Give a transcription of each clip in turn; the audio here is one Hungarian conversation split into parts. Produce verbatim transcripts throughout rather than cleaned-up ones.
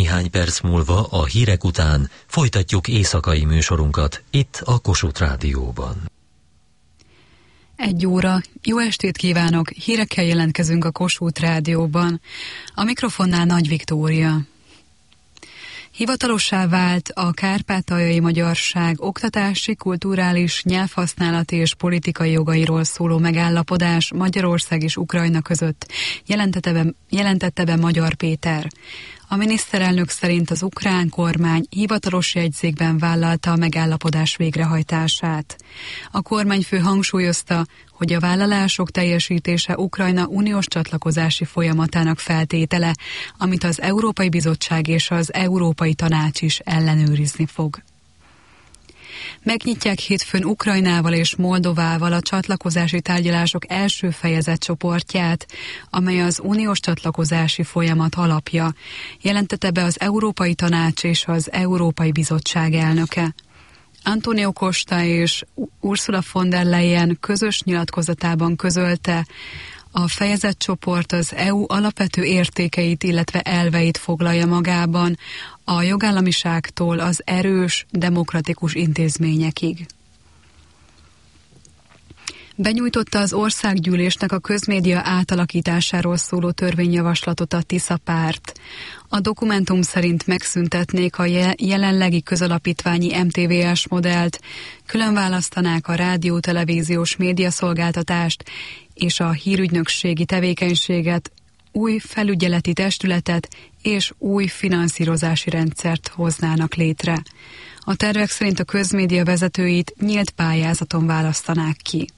Néhány perc múlva a hírek után folytatjuk éjszakai műsorunkat itt a Kossuth Rádióban. Egy óra. Jó estét kívánok! Hírekkel jelentkezünk a Kossuth Rádióban. A mikrofonnál Nagy Viktória. Hivatalossá vált a kárpátaljai magyarság oktatási, kulturális, nyelvhasználati és politikai jogairól szóló megállapodás Magyarország és Ukrajna között, jelentette be, jelentette be Magyar Péter. A miniszterelnök szerint az ukrán kormány hivatalos jegyzékben vállalta a megállapodás végrehajtását. A kormányfő hangsúlyozta, hogy a vállalások teljesítése Ukrajna uniós csatlakozási folyamatának feltétele, amit az Európai Bizottság és az Európai Tanács is ellenőrizni fog. Megnyitják hétfőn Ukrajnával és Moldovával a csatlakozási tárgyalások első fejezet csoportját, amely az uniós csatlakozási folyamat alapja, jelentette be az Európai Tanács és az Európai Bizottság elnöke. Antonio Costa és Ursula von der Leyen közös nyilatkozatában közölte, a fejezetcsoport az é u alapvető értékeit, illetve elveit foglalja magában, a jogállamiságtól az erős, demokratikus intézményekig. Benyújtotta az országgyűlésnek a közmédia átalakításáról szóló törvényjavaslatot a Tisza párt. A dokumentum szerint megszüntetnék a jelenlegi közalapítványi em té vé es modellt, különválasztanák a rádió-televíziós médiaszolgáltatást és a hírügynökségi tevékenységet, új felügyeleti testületet és új finanszírozási rendszert hoznának létre. A tervek szerint a közmédia vezetőit nyílt pályázaton választanák ki.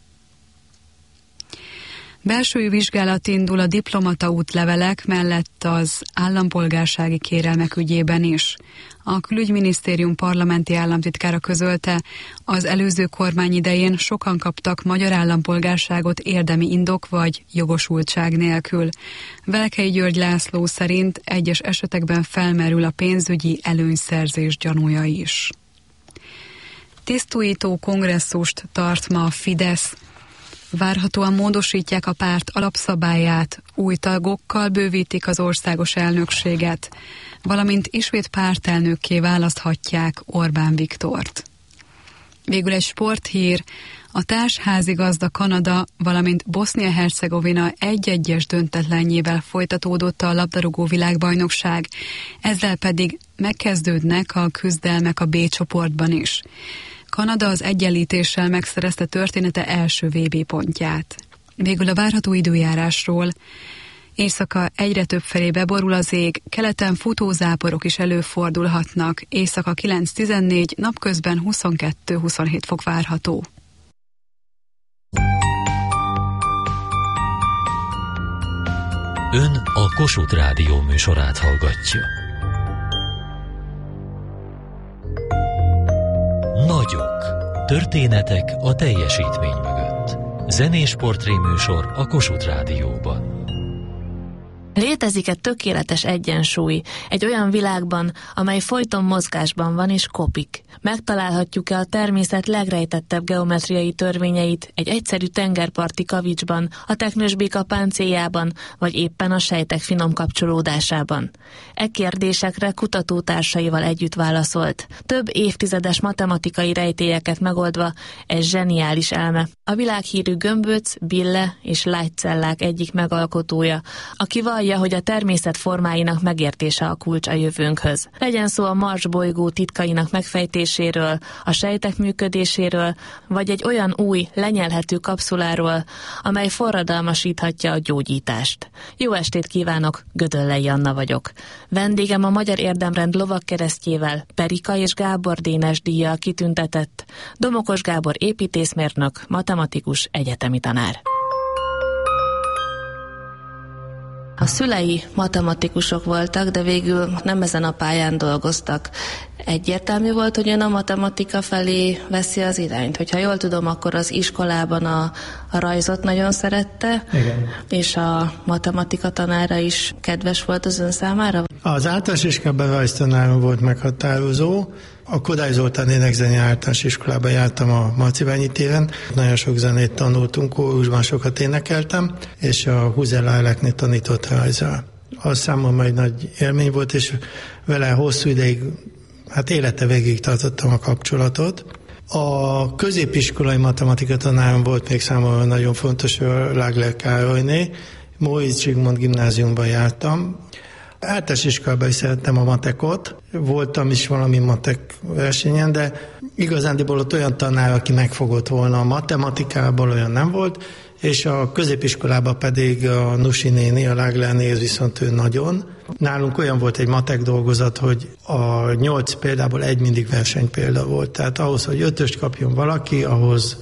Belső vizsgálat indul a diplomata útlevelek mellett az állampolgársági kérelmek ügyében is. A Külügyminisztérium parlamenti államtitkára közölte, az előző kormány idején sokan kaptak magyar állampolgárságot érdemi indok vagy jogosultság nélkül. Velkei György László szerint egyes esetekben felmerül a pénzügyi előnyszerzés gyanúja is. Tisztújító kongresszust tart ma a Fidesz. Várhatóan módosítják a párt alapszabályát, új tagokkal bővítik az országos elnökséget, valamint ismét pártelnökké választhatják Orbán Viktort. Végül egy sporthír, a társházigazda Kanada, valamint Bosznia-Hercegovina egy-egyes döntetlenjével folytatódott a labdarúgó világbajnokság, ezzel pedig megkezdődnek a küzdelmek a B csoportban is. Kanada az egyenlítéssel megszerezte története első vé bé pontját. Végül a várható időjárásról. Éjszaka egyre több felé beborul az ég, keleten futózáporok is előfordulhatnak, éjszaka kilenc tizennégy, napközben huszonkettő huszonhét fok várható. Ön a Kossuth Rádió műsorát hallgatja. Nagyok. Történetek a teljesítmény mögött. Zenés portréműsor a Kossuth Rádióban. Létezik egy tökéletes egyensúly egy olyan világban, amely folyton mozgásban van és kopik. Megtalálhatjuk-e a természet legrejtettebb geometriai törvényeit egy egyszerű tengerparti kavicsban, a teknős béka páncéljában, vagy éppen a sejtek finom kapcsolódásában? E kérdésekre kutatótársaival együtt válaszolt. Több évtizedes matematikai rejtélyeket megoldva egy zseniális elme. A világhírű gömböc, bille és lágycellák egyik megalkotója, aki vallja, hogy a természet formáinak megértése a kulcs a jövőnkhöz. Legyen szó a Mars bolygó titkainak megfejtéséről, a sejtek működéséről, vagy egy olyan új, lenyelhető kapszuláról, amely forradalmasíthatja a gyógyítást. Jó estét kívánok, Gödöllei Anna vagyok. Vendégem a Magyar Érdemrend lovagkeresztjével, Perika és Gábor Dénes díjjal kitüntetett Domokos Gábor építészmérnök, matematikus, egyetemi tanár. A szülei matematikusok voltak, de végül nem ezen a pályán dolgoztak. Egyértelmű volt, hogy ön a matematika felé veszi az irányt. Hogyha jól tudom, akkor az iskolában a, a rajzot nagyon szerette, igen. És a matematika tanára is kedves volt az ön számára? Az általános iskolában rajztanárom volt meghatározó. A Kodály Zoltán énekzeni általános iskolában jártam a Marciványi téren. Nagyon sok zenét tanultunk, kórusban sokat énekeltem, és a Huzella Elekné tanított rajzra. az számomra egy nagy élmény volt, és vele hosszú ideig, hát élete végig tartottam a kapcsolatot. A középiskolai matematika tanárom volt még számomra nagyon fontos, a Lágler Károlyné. Móricz Zsigmond gimnáziumban jártam. Általános iskolában is szerettem a matekot. Voltam is valami matek versenyen, de igazándiból ott olyan tanár, aki megfogott volna a matematikából, olyan nem volt, és a középiskolában pedig a Nusi néni, a Láglerné, viszont ő nagyon. Nálunk olyan volt egy matek dolgozat, hogy a nyolc példából egy mindig versenypélda volt. Tehát ahhoz, hogy ötöst kapjon valaki, ahhoz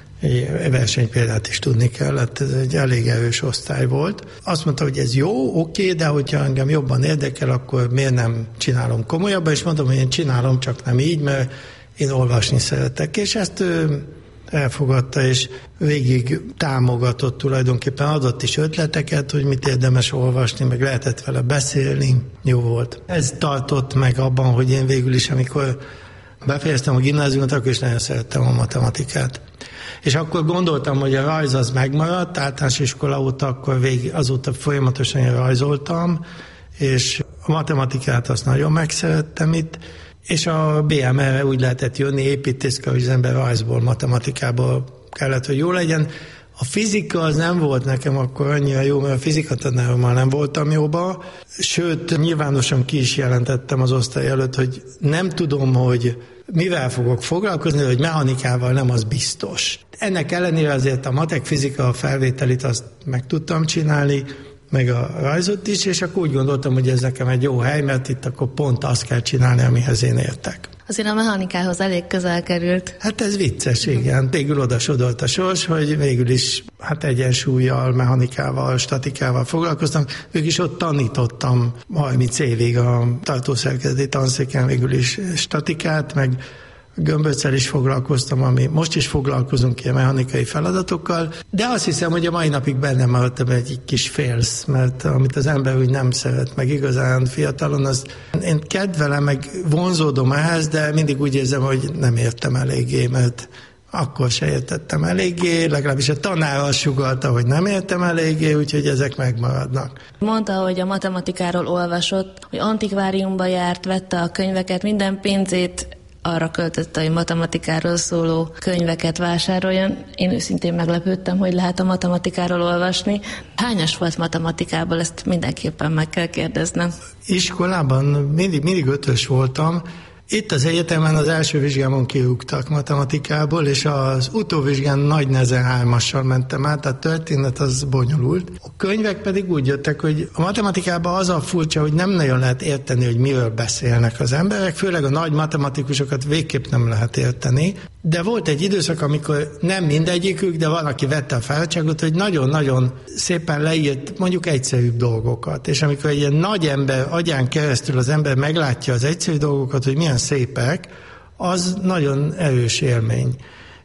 egy versenypéldát is tudni kellett. Ez egy elég erős osztály volt. Azt mondta, hogy ez jó, oké, de hogyha engem jobban érdekel, akkor miért nem csinálom komolyabban, és mondom, hogy én csinálom, csak nem így, mert én olvasni szeretek. És ezt ő elfogadta, és végig támogatott, tulajdonképpen adott is ötleteket, hogy mit érdemes olvasni, meg lehetett vele beszélni. Jó volt. Ez tartott meg abban, hogy én végül is, amikor befejeztem a gimnáziumot, akkor is nagyon szerettem a matematikát. És akkor gondoltam, hogy a rajz az megmaradt, általános iskola óta, akkor végig, azóta folyamatosan rajzoltam, és a matematikát azt nagyon megszerettem itt, és a bé em er-re úgy lehetett jönni, építészkar, hogy az ember rajzból, matematikából kellett, hogy jó legyen. A fizika az nem volt nekem akkor annyira jó, mert a fizikatanárommal nem voltam jóba, sőt, nyilvánosan ki is jelentettem az osztály előtt, hogy nem tudom, hogy mivel fogok foglalkozni, hogy mechanikával nem, az biztos. Ennek ellenére azért a matek fizika felvételit azt meg tudtam csinálni, meg a rajzot is, és akkor úgy gondoltam, hogy ez nekem egy jó hely, mert itt akkor pont azt kell csinálni, amihez én értek. Azért a mechanikához elég közel került. Hát ez vicces, igen. Végül oda sodort a sors, hogy végül is hát egyensúlyjal, mechanikával, statikával foglalkoztam. Végül is ott tanítottam harminc évig a tartószerkezeti tanszéken végül is statikát, meg gömböccel is foglalkoztam, ami most is foglalkozunk ilyen mechanikai feladatokkal, de azt hiszem, hogy a mai napig bennem maradtam egy kis félsz, mert amit az ember úgy nem szeret, meg igazán fiatalon, az én kedvelem, meg vonzódom ehhez, de mindig úgy érzem, hogy nem értem eléggé, mert akkor se értettem eléggé, legalábbis a tanár azt sugallta, hogy nem értem eléggé, úgyhogy ezek megmaradnak. Mondta, hogy a matematikáról olvasott, hogy antikváriumba járt, vette a könyveket, minden pénzét arra költötte, hogy matematikáról szóló könyveket vásároljon. Én őszintén meglepődtem, hogy lehet a matematikáról olvasni. Hányas volt matematikából, ezt mindenképpen meg kell kérdeznem. Iskolában mindig, mindig ötös voltam. Itt az egyetemen az első vizsgámon kirúgtak matematikából, és az utóvizsgán nagy nehezen hármassal mentem át, a történet az bonyolult. A könyvek pedig úgy jöttek, hogy a matematikában az a furcsa, hogy nem nagyon lehet érteni, hogy miről beszélnek az emberek, főleg a nagy matematikusokat végképp nem lehet érteni, de volt egy időszak, amikor nem mindegyikük, de van, aki vette a fáradtságot, hogy nagyon-nagyon szépen leírt mondjuk egyszerűbb dolgokat, és amikor egy ilyen nagy ember agyán keresztül az ember meglátja az egyszerű dolgokat, hogy milyen szépek, az nagyon erős élmény.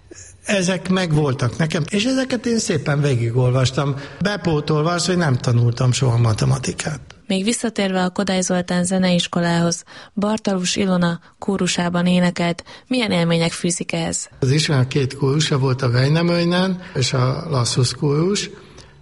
Ezek meg voltak nekem, és ezeket én szépen végigolvastam. Bepótolva az, hogy nem tanultam soha matematikát. Még visszatérve a Kodály Zoltán zeneiskolához, Bartalus Ilona kórusában énekelt. Milyen élmények fűzik ehhez? Az iskolának két kórusa volt, a Weinemöinen és a Lasszus kórus.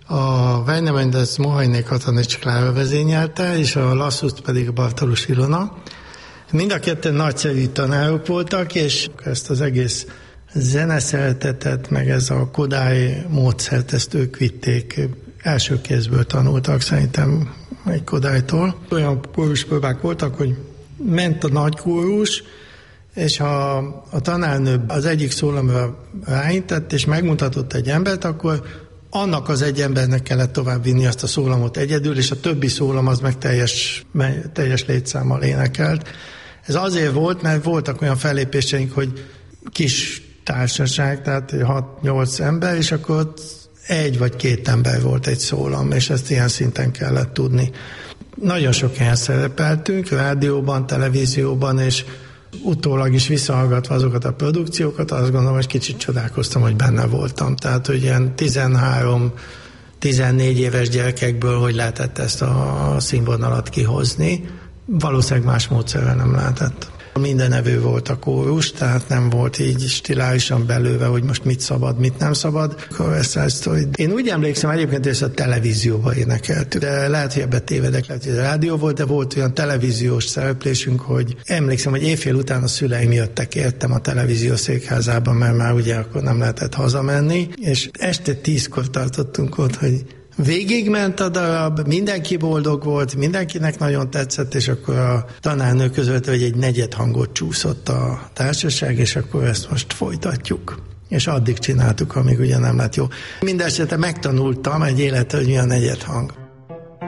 A Weinemöinen ez Mohajné Katanics Klára vezényelte, és a Lasszus pedig a Bartalus Ilona. Mind a ketten nagyszerű tanárok voltak, és ezt az egész zeneszeretetet, meg ez a Kodály módszert, ezt ők vitték. Első kézből tanultak szerintem egy Kodálytól. Olyan kóruspróbák voltak, hogy ment a nagy kórus, és ha a tanárnő az egyik szólamra ráintett, és megmutatott egy embert, akkor annak az egy embernek kellett továbbvinni azt a szólamot egyedül, és a többi szólam az meg teljes, teljes létszámmal énekelt. Ez azért volt, mert voltak olyan fellépéseink, hogy kis társaság, tehát hat-nyolc ember, és akkor ott egy vagy két ember volt egy szólam, és ezt ilyen szinten kellett tudni. Nagyon sok helyen szerepeltünk, rádióban, televízióban, és utólag is visszahallgatva azokat a produkciókat, azt gondolom, hogy kicsit csodálkoztam, hogy benne voltam. Tehát, hogy ilyen tizenhárom-tizennégy éves gyerekekből hogy lehetett ezt a színvonalat kihozni, valószínűleg más módszerrel nem lehetett. Minden evő volt a kórus, tehát nem volt így stilálisan belőve, hogy most mit szabad, mit nem szabad. Én úgy emlékszem egyébként, hogy ezt a televízióban énekeltük, de lehet, hogy ebbe tévedek, lehet, hogy a rádió volt, de volt olyan televíziós szereplésünk, hogy emlékszem, hogy éjfél után a szüleim jöttek, értem a televízió székházában, mert már ugye akkor nem lehetett hazamenni, és este tízkor tartottunk ott, hogy végigment a darab, mindenki boldog volt, mindenkinek nagyon tetszett, és akkor a tanárnő közölte, hogy egy negyed hangot csúszott a társaság, és akkor ezt most folytatjuk. És addig csináltuk, amíg ugye nem lett jó. Mindenesetre megtanultam egy életre, hogy mi a negyed hang.